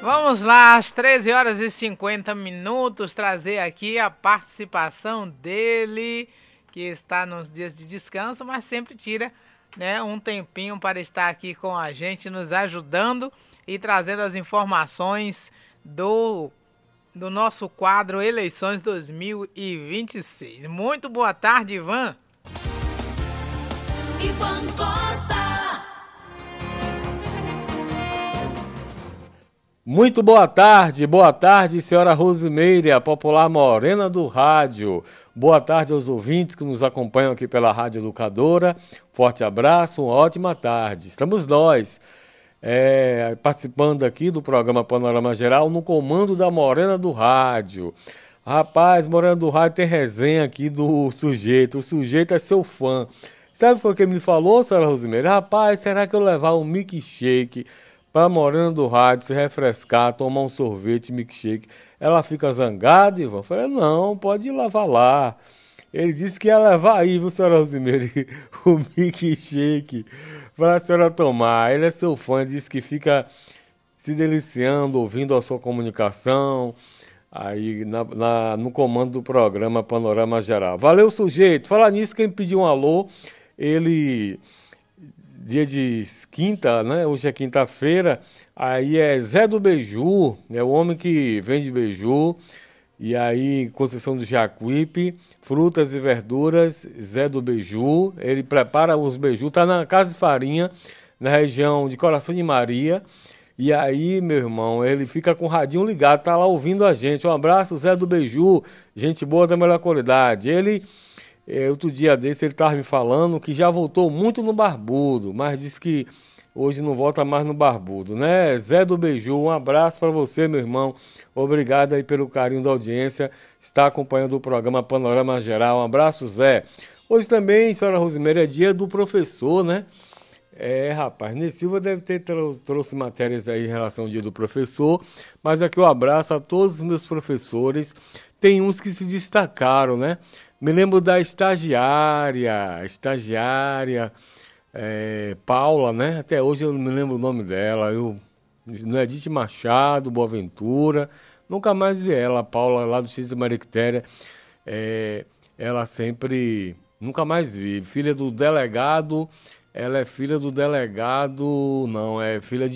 Vamos lá, às 13 horas e 50 minutos, trazer aqui a participação dele, que está nos dias de descanso, mas sempre tira, né, um tempinho para estar aqui com a gente, nos ajudando e trazendo as informações do nosso quadro Eleições 2026. Muito boa tarde, Ivan. Ivan Costa. Muito boa tarde, senhora Rosimeire, a popular morena do rádio. Boa tarde aos ouvintes que nos acompanham aqui pela Rádio Educadora. Forte abraço, uma ótima tarde. Estamos nós participando aqui do programa Panorama Geral no comando da Morena do Rádio. Rapaz, Morena do Rádio tem resenha aqui do sujeito. O sujeito é seu fã. Sabe o que ele me falou, senhora Rosimeire? Rapaz, será que eu levar um milkshake para Morena do Rádio se refrescar, tomar um sorvete, milkshake? Ela fica zangada, Ivan? Eu falei, não, pode ir lavar lá. Ele disse que ia levar aí, viu, senhora Rosimeire, o milkshake para a senhora tomar. Ele é seu fã, ele disse que fica se deliciando, ouvindo a sua comunicação, aí no comando do programa Panorama Geral. Valeu, sujeito. Falar nisso, quem pediu um alô, ele... Dia de quinta, né? Hoje é quinta-feira, aí é Zé do Beiju, é o homem que vende beiju, e aí Conceição do Jacuípe, frutas e verduras, Zé do Beiju, ele prepara os beiju, tá na Casa de Farinha, na região de Coração de Maria, e aí, meu irmão, ele fica com o radinho ligado, tá lá ouvindo a gente. Um abraço, Zé do Beiju, gente boa da melhor qualidade. Ele... outro dia desse ele estava me falando que já voltou muito no Barbudo, mas disse que hoje não volta mais no Barbudo, né? Zé do Beiju, um abraço para você, meu irmão. Obrigado aí pelo carinho da audiência, está acompanhando o programa Panorama Geral. Um abraço, Zé. Hoje também, senhora Rosimeire, é dia do professor, né? Rapaz, Ney Silva deve ter trouxe matérias aí em relação ao dia do professor, mas aqui eu abraço a todos os meus professores. Tem uns que se destacaram, né? Me lembro da estagiária Paula, né? Até hoje eu não me lembro o nome dela. No Edith Machado, Boaventura, nunca mais vi ela. A Paula lá do X de Mariquitéria, ela sempre, nunca mais vi. Filha do delegado, ela é filha do delegado, não, é filha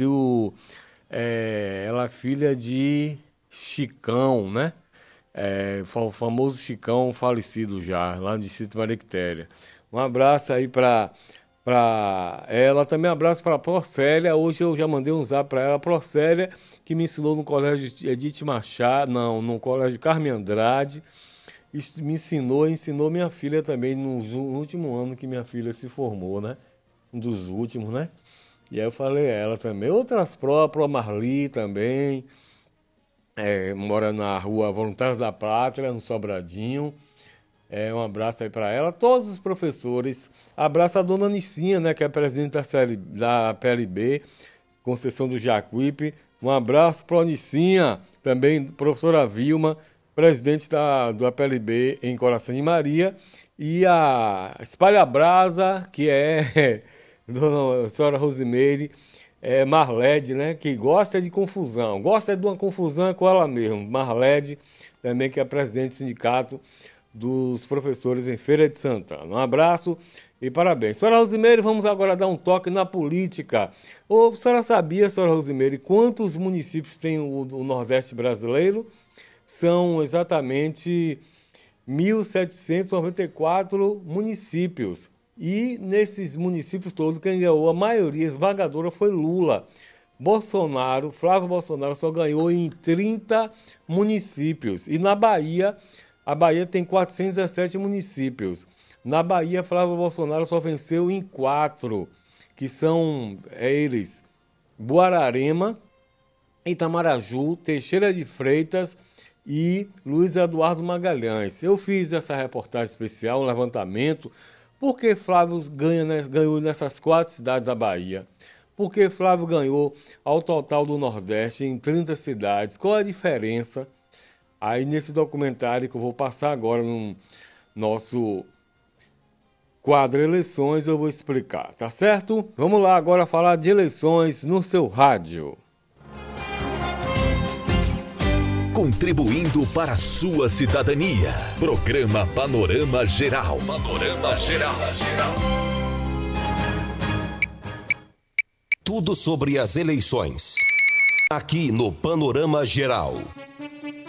ela é filha de Chicão, né? O famoso Chicão falecido já, lá no Distrito Mariquitéria. Um abraço aí para ela, também um abraço para a Procélia. Hoje eu já mandei um zap para ela, a Procélia, que me ensinou no colégio Edith Machado, não, no colégio Carmen Andrade. Isso me ensinou minha filha também no último ano que minha filha se formou, né? Um dos últimos, né? E aí eu falei a ela também. Outras próprias, a Marli também. Mora na rua Voluntários da Pátria, no Sobradinho. Um abraço aí para ela, todos os professores. Abraço a dona Nicinha, né, que é presidente da PLB, Conceição do Jacuípe. Um abraço para a Nicinha, também professora Vilma, presidente da PLB em Coração de Maria. E a Espalha Brasa, que é dona senhora Rosimeire, Marlede, né, que gosta de confusão, gosta de uma confusão com ela mesma. Marlede, também que é presidente do sindicato dos professores em Feira de Santana. Um abraço e parabéns. Senhora Rosimeire, vamos agora dar um toque na política. A senhora sabia, senhora Rosimeire, quantos municípios tem o Nordeste brasileiro? São exatamente 1.794 municípios. E nesses municípios todos, quem ganhou a maioria esmagadora foi Lula. Flávio Bolsonaro só ganhou em 30 municípios. E na Bahia, a Bahia tem 417 municípios. Na Bahia, Flávio Bolsonaro só venceu em 4, que são eles: Buararema, Itamaraju, Teixeira de Freitas e Luiz Eduardo Magalhães. Eu fiz essa reportagem especial, um levantamento. Por que Flávio ganhou nessas 4 cidades da Bahia? Por que Flávio ganhou ao total do Nordeste em 30 cidades? Qual a diferença? Aí nesse documentário que eu vou passar agora no nosso quadro Eleições eu vou explicar, tá certo? Vamos lá agora falar de eleições no seu rádio. contribuindo para a sua cidadania. Programa Panorama Geral. Panorama Geral. Tudo sobre as eleições. Aqui no Panorama Geral.